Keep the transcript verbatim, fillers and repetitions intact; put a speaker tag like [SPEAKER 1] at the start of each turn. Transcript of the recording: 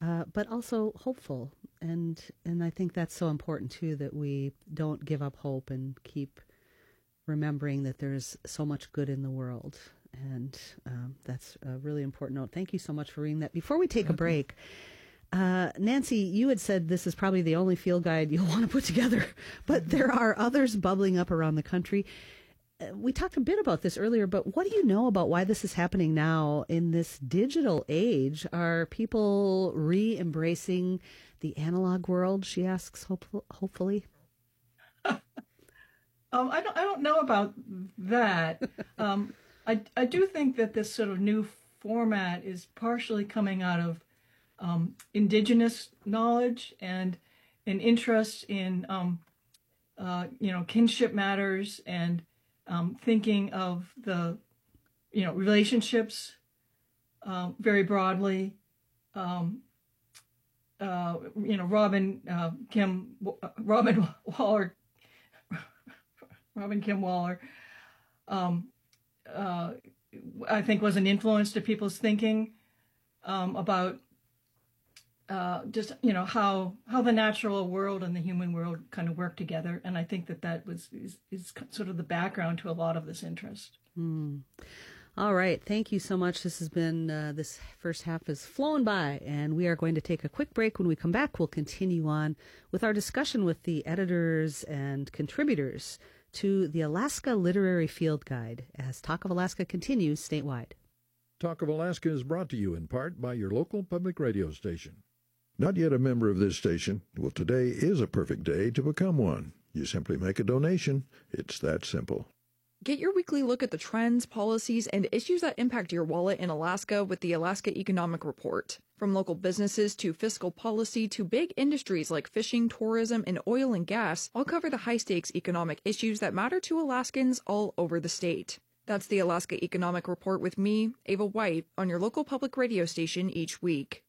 [SPEAKER 1] uh, but also hopeful. And and I think that's so important, too, that we don't give up hope and keep remembering that there's so much good in the world. And um, that's a really important note. Thank you so much for reading that. Before we take a break, uh, Nancy, you had said this is probably the only field guide you'll want to put together, but there are others bubbling up around the country. Uh, we talked a bit about this earlier, but what do you know about why this is happening now in this digital age? Are people re-embracing the analog world, she asks, hope- hopefully?
[SPEAKER 2] Um, I don't. I don't know about that. Um, I I do think that this sort of new format is partially coming out of um, indigenous knowledge and an interest in um, uh, you know kinship matters and um, thinking of the you know relationships uh, very broadly. Um, uh, you know, Robin uh, Kim Robin Waller. Robin Kim Waller, um, uh, I think, was an influence to people's thinking um, about uh, just you know how how the natural world and the human world kind of work together, and I think that that was is, is sort of the background to a lot of this interest.
[SPEAKER 1] Mm. All right, thank you so much. This has been uh, this first half has flown by, and we are going to take a quick break. When we come back, we'll continue on with our discussion with the editors and contributors to the Alaska Literary Field Guide as Talk of Alaska continues statewide.
[SPEAKER 3] Talk of Alaska is brought to you in part by your local public radio station. Not yet a member of this station? Well, today is a perfect day to become one. You simply make a donation. It's that simple.
[SPEAKER 4] Get your weekly look at the trends, policies, and issues that impact your wallet in Alaska with the Alaska Economic Report. From local businesses to fiscal policy to big industries like fishing, tourism, and oil and gas, I'll cover the high-stakes economic issues that matter to Alaskans all over the state. That's the Alaska Economic Report with me, Ava White, on your local public radio station each week.